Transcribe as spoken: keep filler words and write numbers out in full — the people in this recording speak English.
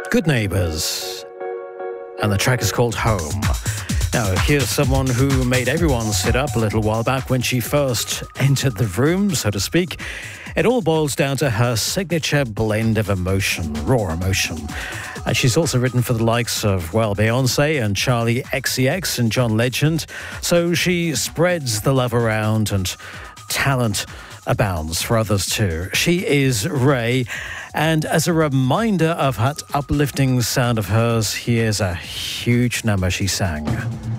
Good Neighbours, and the track is called Home. Now, here's someone who made everyone sit up a little while back when she first entered the room, so to speak. It all boils down to her signature blend of emotion, raw emotion. And she's also written for the likes of, well, Beyonce and Charlie X C X and John Legend. So she spreads the love around and talent abounds for others too. She is Raye. And as a reminder of that uplifting sound of hers, here's a huge number she sang.